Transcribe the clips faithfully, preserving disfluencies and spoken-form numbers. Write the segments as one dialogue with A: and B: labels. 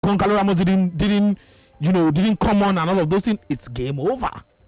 A: Goncalo Ramos didn't didn't you know didn't come on and all of those things, it's game over.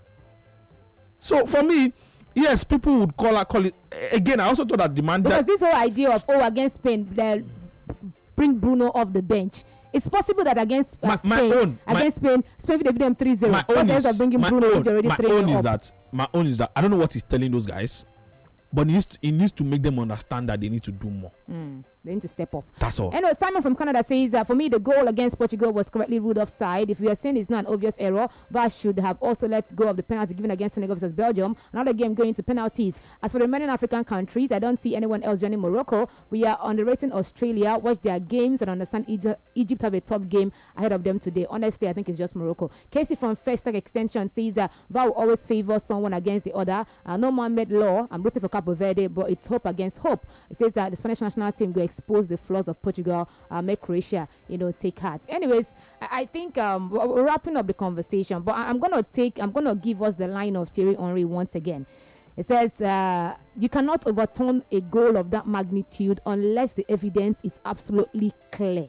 A: So for me, yes, people would call call it again. I also thought that demand
B: because this whole idea of oh against Spain, they'll bring Bruno off the bench. It's possible that against uh,
A: my,
B: Spain,
A: my own,
B: against
A: my,
B: Spain, Spain they beat them three zero.
A: My own is,
B: bringing
A: my
B: Bruno
A: own,
B: already
A: my
B: three
A: own is
B: up.
A: that my own is that I don't know what he's telling those guys, but he needs to, he needs to make them understand that they need to do more.
B: Mm, they need to step up.
A: That's all.
B: Anyway, Simon from Canada says that for me, the goal against Portugal was correctly ruled offside. If we are saying it's not an obvious error, V A R should have also let go of the penalty given against Senegal versus Belgium. Another game going to penalties. As for the remaining African countries, I don't see anyone else joining Morocco. We are underrating Australia. Watch their games and understand Egypt, Egypt have a top game ahead of them today. Honestly, I think it's just Morocco. Casey from First Tech Extension says that V A R will always favor someone against the other. Uh, no Mohamed Law. I'm rooting for Cape Verde, but it's hope against hope. It says that the Spanish national team will expose the flaws of Portugal, uh, make Croatia, you know, take heart. Anyways, I, I think um, we're, we're wrapping up the conversation, but I, I'm gonna take, I'm gonna give us the line of Thierry Henry once again. It says uh, you cannot overturn a goal of that magnitude unless the evidence is absolutely clear.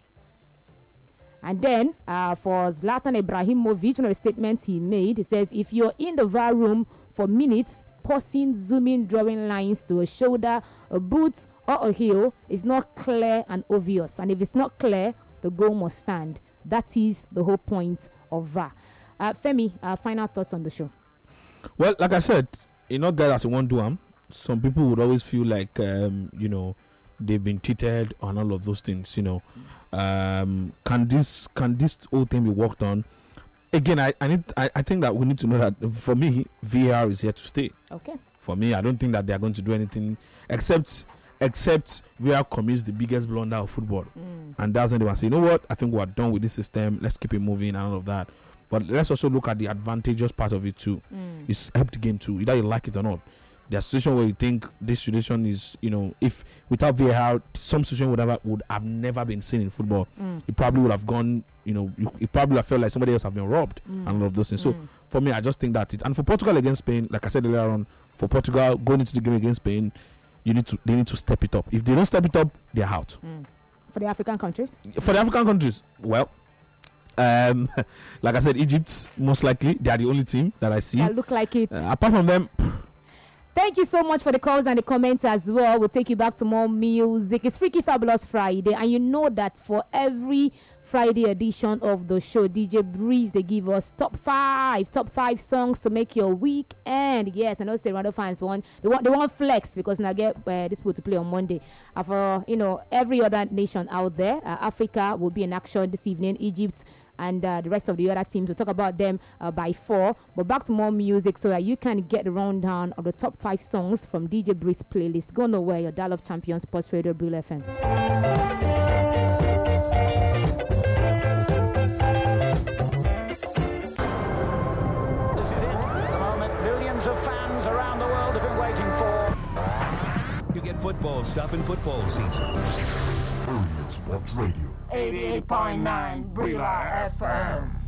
B: And then uh, for Zlatan Ibrahimovic, one of the statements he made, he says if you're in the V A R room for minutes, pausing, zooming, drawing lines to a shoulder, a boot, or a heel is not clear and obvious. And if it's not clear, the goal must stand. That is the whole point of V A R. Uh, Femi, uh, final thoughts on the show.
A: Well, like I said, you know, guys, as you want to do them, some people would always feel like, um, you know, they've been cheated and all of those things, you know. Um, can this can this whole thing be worked on? Again, I, I need I, I think that we need to know that for me, V A R is here to stay.
B: Okay.
A: For me, I don't think that they are going to do anything except except V A R commits the biggest blunder of football.
B: Mm.
A: And that's when they will say, you know what, I think we're done with this system, let's keep it moving and all of that. But let's also look at the advantageous part of it too.
B: Mm.
A: It's helped the game too, either you like it or not. There's a situation where you think this situation is, you know, if without V A R, some situation would have, would have never been seen in football.
B: Mm.
A: It probably would have gone, you know, you, it probably would have felt like somebody else have been robbed
B: Mm.
A: and all of those things.
B: Mm.
A: So for me, I just think that's it. And for Portugal against Spain, like I said earlier on, for Portugal going into the game against Spain, you need to they need to step it up. If they don't step it up, they're out.
B: Mm. For the African countries?
A: For the African countries, well, um, like I said, Egypt most likely they are the only team that I see.
B: That look like it.
A: Uh, apart from them.
B: Thank you so much for the calls and the comments as well. We'll take you back to more music. It's Freaky Fabulous Friday, and you know that for every Friday edition of the show, D J Breeze, they give us top five, top five songs to make your weekend. Yes, I know Serrano fans want they want they want flex because now get uh, this people to play on Monday. Uh, for you know every other nation out there, uh, Africa will be in action this evening. Egypt and uh, the rest of the other teams. We'll talk about them uh, by four. But back to more music so that you can get the rundown of the top five songs from D J Breeze playlist. Go nowhere, your Dial of Champions Sports Radio, Bril F M.
C: This is it. The moment millions of fans around the world have been waiting for.
D: You get football stuff in football season.
E: Brilliant Sports Radio.
F: eighty-eight point nine Brila F M.